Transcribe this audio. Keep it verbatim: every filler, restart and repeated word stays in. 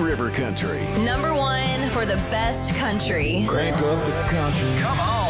River Country. Number one for the best country. Crank up the country. Come on.